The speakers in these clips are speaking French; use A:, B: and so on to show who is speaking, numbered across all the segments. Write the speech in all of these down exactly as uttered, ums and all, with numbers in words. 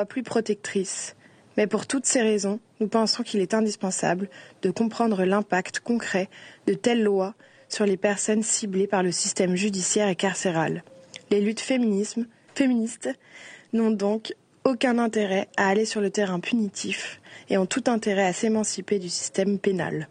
A: plus protectrice. Mais pour toutes ces raisons, nous pensons qu'il est indispensable de comprendre l'impact concret de telles lois sur les personnes ciblées par le système judiciaire et carcéral. Les luttes féminisme, féministes n'ont donc aucun intérêt à aller sur le terrain punitif et ont tout intérêt à s'émanciper du système pénal.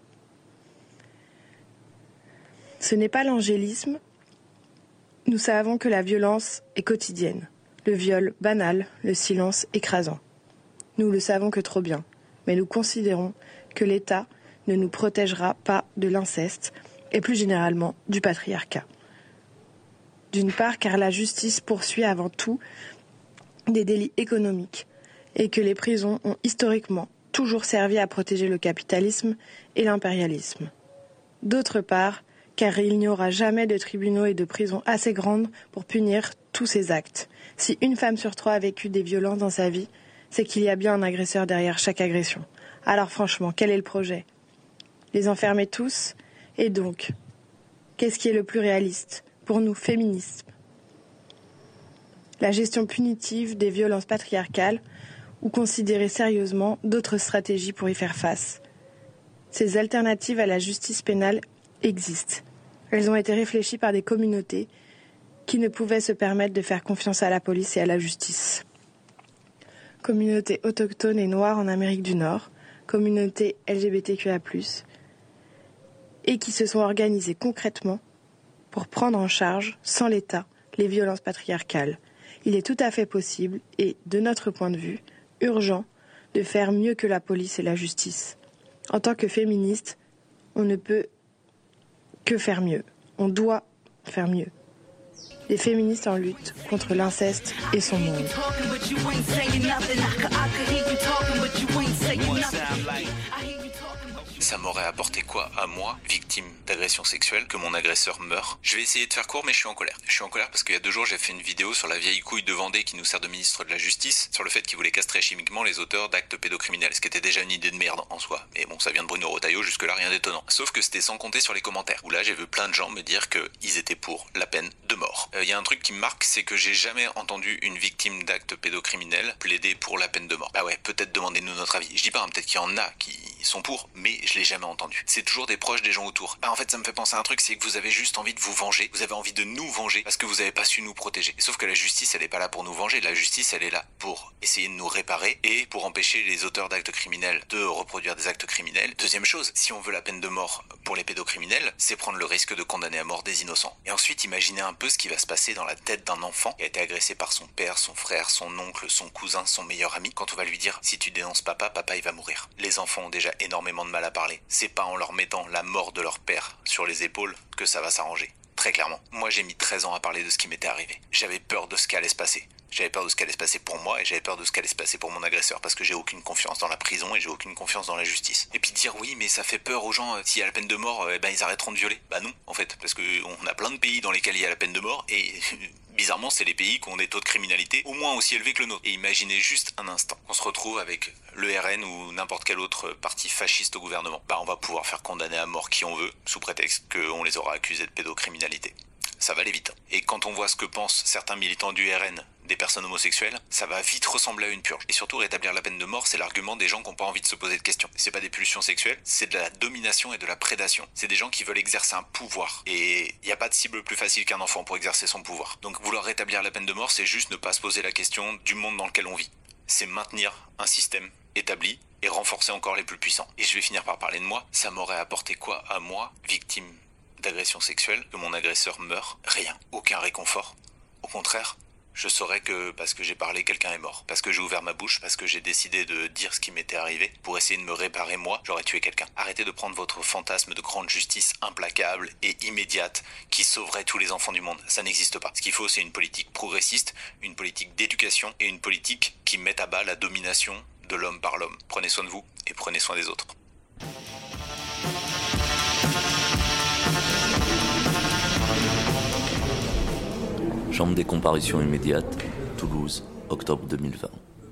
A: Ce n'est pas l'angélisme. Nous savons que la violence est quotidienne, le viol banal, le silence écrasant. Nous le savons que trop bien, mais nous considérons que l'État ne nous protégera pas de l'inceste et plus généralement du patriarcat. D'une part, car la justice poursuit avant tout des délits économiques et que les prisons ont historiquement toujours servi à protéger le capitalisme et l'impérialisme. D'autre part, car il n'y aura jamais de tribunaux et de prisons assez grandes pour punir tous ces actes. Si une femme sur trois a vécu des violences dans sa vie, c'est qu'il y a bien un agresseur derrière chaque agression. Alors franchement, quel est le projet ? Les enfermer tous ? Et donc, qu'est-ce qui est le plus réaliste pour nous, féministes ? La gestion punitive des violences patriarcales ou considérer sérieusement d'autres stratégies pour y faire face. Ces alternatives à la justice pénale existent. Elles ont été réfléchies par des communautés qui ne pouvaient se permettre de faire confiance à la police et à la justice. Communautés autochtones et noires en Amérique du Nord, communautés L G B T Q I A plus, et qui se sont organisées concrètement pour prendre en charge, sans l'État, les violences patriarcales. Il est tout à fait possible et, de notre point de vue, urgent de faire mieux que la police et la justice. En tant que féministe, on ne peut que faire mieux. On doit faire mieux. Les féministes en lutte contre l'inceste et son monde.
B: Ça m'aurait apporté quoi à moi, victime d'agression sexuelle, que mon agresseur meure? Je vais essayer de faire court, mais je suis en colère. Je suis en colère parce qu'il y a deux jours, j'ai fait une vidéo sur la vieille couille de Vendée qui nous sert de ministre de la Justice, sur le fait qu'il voulait castrer chimiquement les auteurs d'actes pédocriminels, ce qui était déjà une idée de merde en soi. Mais bon, ça vient de Bruno Retailleau, jusque-là rien d'étonnant. Sauf que c'était sans compter sur les commentaires, où là j'ai vu plein de gens me dire qu'ils étaient pour la peine de mort. Il euh, y a un truc qui me marque, c'est que j'ai jamais entendu une victime d'actes pédocriminels plaider pour la peine de mort. Bah ouais, peut-être demandez-nous notre avis. Je dis pas, hein, peut-être qu'il y en a qui sont pour, mais je l'ai jamais entendu. C'est toujours des proches des gens autour. Bah en fait ça me fait penser à un truc, c'est que vous avez juste envie de vous venger, vous avez envie de nous venger parce que vous avez pas su nous protéger. Et sauf que la justice elle est pas là pour nous venger, la justice elle est là pour essayer de nous réparer et pour empêcher les auteurs d'actes criminels de reproduire des actes criminels. Deuxième chose, si on veut la peine de mort pour les pédocriminels, c'est prendre le risque de condamner à mort des innocents. Et ensuite imaginez un peu ce qui va se passer dans la tête d'un enfant qui a été agressé par son père, son frère, son oncle, son cousin, son meilleur ami, quand on va lui dire si tu dénonces papa, papa il va mourir. Les enfants ont déjà énormément de mal à parler. C'est pas en leur mettant la mort de leur père sur les épaules que ça va s'arranger. Très clairement. Moi j'ai mis treize ans à parler de ce qui m'était arrivé. J'avais peur de ce qui allait se passer. J'avais peur de ce qui allait se passer pour moi et j'avais peur de ce qui allait se passer pour mon agresseur parce que j'ai aucune confiance dans la prison et j'ai aucune confiance dans la justice. Et puis dire oui mais ça fait peur aux gens, euh, s'il y a la peine de mort, euh, eh ben ils arrêteront de violer. Bah non en fait, parce que on a plein de pays dans lesquels il y a la peine de mort et bizarrement c'est les pays qui ont des taux de criminalité au moins aussi élevés que le nôtre. Et imaginez juste un instant qu'on se retrouve avec le R N ou n'importe quel autre parti fasciste au gouvernement. Bah on va pouvoir faire condamner à mort qui on veut sous prétexte qu'on les aura accusés de pédocriminalité. Ça va aller vite. Et quand on voit ce que pensent certains militants du R N des personnes homosexuelles, ça va vite ressembler à une purge. Et surtout, rétablir la peine de mort, c'est l'argument des gens qui n'ont pas envie de se poser de questions. C'est pas des pulsions sexuelles, c'est de la domination et de la prédation. C'est des gens qui veulent exercer un pouvoir. Et il n'y a pas de cible plus facile qu'un enfant pour exercer son pouvoir. Donc vouloir rétablir la peine de mort, c'est juste ne pas se poser la question du monde dans lequel on vit. C'est maintenir un système établi et renforcer encore les plus puissants. Et je vais finir par parler de moi. Ça m'aurait apporté quoi à moi, victime d'agression sexuelle, que mon agresseur meure? Rien. Aucun réconfort. Au contraire, je saurais que parce que j'ai parlé, quelqu'un est mort. Parce que j'ai ouvert ma bouche, parce que j'ai décidé de dire ce qui m'était arrivé, pour essayer de me réparer moi, j'aurais tué quelqu'un. Arrêtez de prendre votre fantasme de grande justice implacable et immédiate qui sauverait tous les enfants du monde. Ça n'existe pas. Ce qu'il faut, c'est une politique progressiste, une politique d'éducation et une politique qui mette à bas la domination de l'homme par l'homme. Prenez soin de vous et prenez soin des autres.
C: Chambre des comparutions immédiates, Toulouse, octobre deux mille vingt.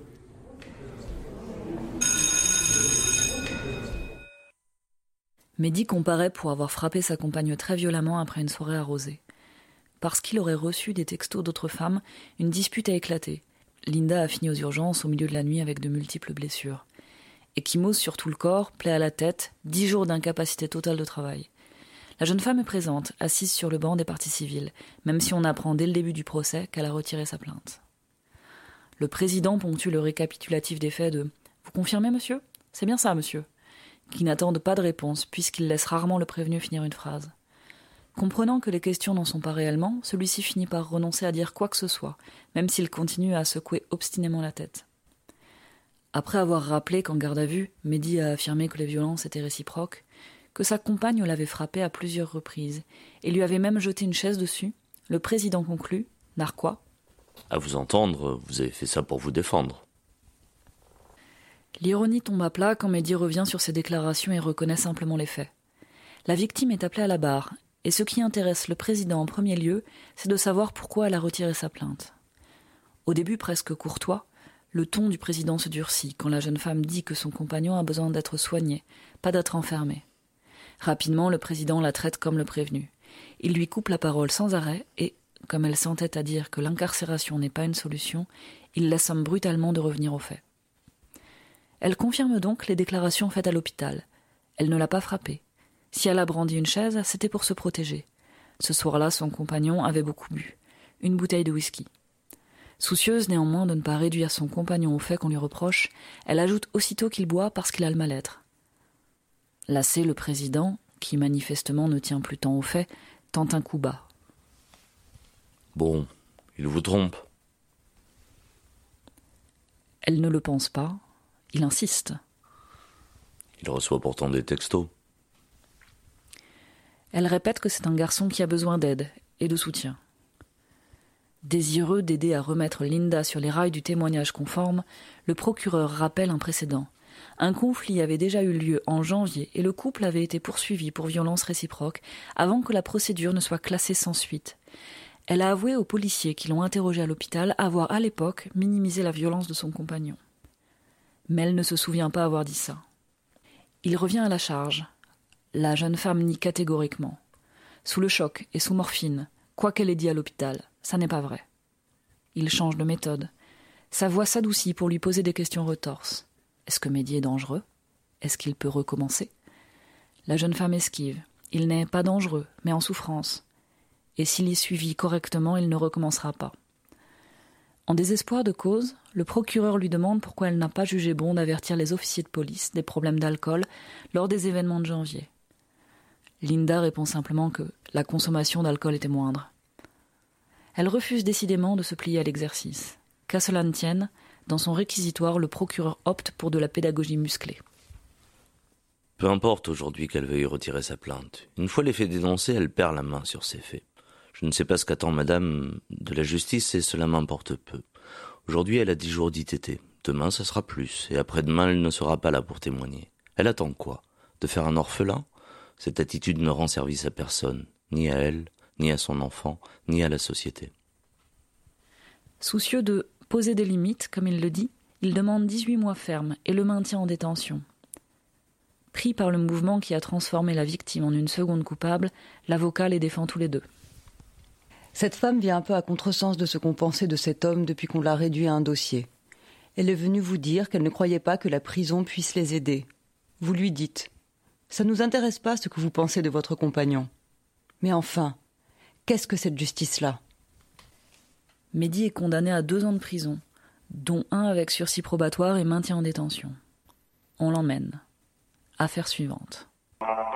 D: Mehdi comparaît pour avoir frappé sa compagne très violemment après une soirée arrosée. Parce qu'il aurait reçu des textos d'autres femmes, une dispute a éclaté. Linda a fini aux urgences au milieu de la nuit avec de multiples blessures. Ecchymose sur tout le corps, plaie à la tête, dix jours d'incapacité totale de travail. La jeune femme est présente, assise sur le banc des parties civiles, même si on apprend dès le début du procès qu'elle a retiré sa plainte. Le président ponctue le récapitulatif des faits de « Vous confirmez, monsieur ? C'est bien ça, monsieur ?» qui n'attendent pas de réponse, puisqu'il laisse rarement le prévenu finir une phrase. Comprenant que les questions n'en sont pas réellement, celui-ci finit par renoncer à dire quoi que ce soit, même s'il continue à secouer obstinément la tête. Après avoir rappelé qu'en garde à vue, Mehdi a affirmé que les violences étaient réciproques, que sa compagne l'avait frappé à plusieurs reprises, et lui avait même jeté une chaise dessus, le président conclut, narquois.
C: À vous entendre, vous avez fait ça pour vous défendre.
D: L'ironie tombe à plat quand Mehdi revient sur ses déclarations et reconnaît simplement les faits. La victime est appelée à la barre, et ce qui intéresse le président en premier lieu, c'est de savoir pourquoi elle a retiré sa plainte. Au début presque courtois, le ton du président se durcit quand la jeune femme dit que son compagnon a besoin d'être soigné, pas d'être enfermé. Rapidement, le président la traite comme le prévenu. Il lui coupe la parole sans arrêt et, comme elle s'entête à dire que l'incarcération n'est pas une solution, il la somme brutalement de revenir aux faits. Elle confirme donc les déclarations faites à l'hôpital. Elle ne l'a pas frappé. Si elle a brandi une chaise, c'était pour se protéger. Ce soir-là, son compagnon avait beaucoup bu. Une bouteille de whisky. Soucieuse néanmoins de ne pas réduire son compagnon au fait qu'on lui reproche, elle ajoute aussitôt qu'il boit parce qu'il a le mal-être. Lassé, le président, qui manifestement ne tient plus tant au fait, tente un coup bas.
C: Bon, il vous trompe.
D: Elle ne le pense pas. Il insiste.
C: Il reçoit pourtant des textos.
D: Elle répète que c'est un garçon qui a besoin d'aide et de soutien. Désireux d'aider à remettre Linda sur les rails du témoignage conforme, le procureur rappelle un précédent. Un conflit avait déjà eu lieu en janvier et le couple avait été poursuivi pour violence réciproque avant que la procédure ne soit classée sans suite. Elle a avoué aux policiers qui l'ont interrogée à l'hôpital avoir à l'époque minimisé la violence de son compagnon. Mais elle ne se souvient pas avoir dit ça. Il revient à la charge. La jeune femme nie catégoriquement. Sous le choc et sous morphine, quoi qu'elle ait dit à l'hôpital, ça n'est pas vrai. Il change de méthode. Sa voix s'adoucit pour lui poser des questions retorses. Est-ce que Mehdi est dangereux ? Est-ce qu'il peut recommencer ? La jeune femme esquive. Il n'est pas dangereux, mais en souffrance. Et s'il est suivi correctement, il ne recommencera pas. En désespoir de cause, le procureur lui demande pourquoi elle n'a pas jugé bon d'avertir les officiers de police des problèmes d'alcool lors des événements de janvier. Linda répond simplement que la consommation d'alcool était moindre. Elle refuse décidément de se plier à l'exercice. Qu'à cela ne tienne, dans son réquisitoire, le procureur opte pour de la pédagogie musclée.
C: Peu importe aujourd'hui qu'elle veuille retirer sa plainte. Une fois les faits dénoncés, elle perd la main sur ces faits. Je ne sais pas ce qu'attend madame de la justice et cela m'importe peu. Aujourd'hui, elle a dix jours d'I T T. Demain, ça sera plus. Et après-demain, elle ne sera pas là pour témoigner. Elle attend quoi ? De faire un orphelin ? Cette attitude ne rend service à personne. Ni à elle, ni à son enfant, ni à la société.
D: Soucieux de poser des limites, comme il le dit, il demande dix-huit mois fermes et le maintient en détention. Pris par le mouvement qui a transformé la victime en une seconde coupable, l'avocat les défend tous les deux.
E: Cette femme vient un peu à contresens de ce qu'on pensait de cet homme depuis qu'on l'a réduit à un dossier. Elle est venue vous dire qu'elle ne croyait pas que la prison puisse les aider. Vous lui dites « Ça ne nous intéresse pas ce que vous pensez de votre compagnon. » Mais enfin, qu'est-ce que cette justice-là ?
D: Mehdi est condamné à deux ans de prison, dont un avec sursis probatoire et maintien en détention. On l'emmène. Affaire suivante.